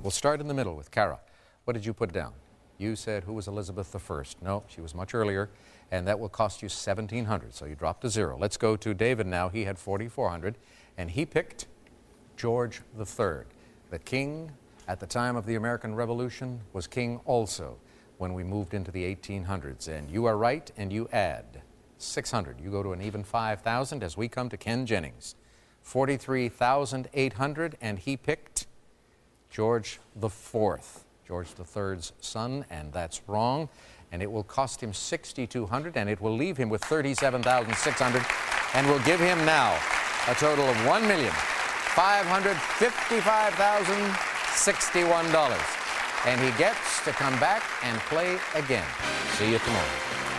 We'll start in the middle with Cara. What did you put down? You said, who was Elizabeth I? No, she was much earlier, and that will cost you $1,700, so you dropped to zero. Let's go to David now. He had $4,400, and he picked George III. The king at the time of the American Revolution was king also when we moved into the 1800s. And you are right, and you add 600. You go to an even 5,000 as we come to Ken Jennings. 43,800, and he picked George IV, George III's son, and that's wrong. And it will cost him $6,200, and it will leave him with $37,600, and will give him now a total of $1,555,061. And he gets to come back and play again. See you tomorrow.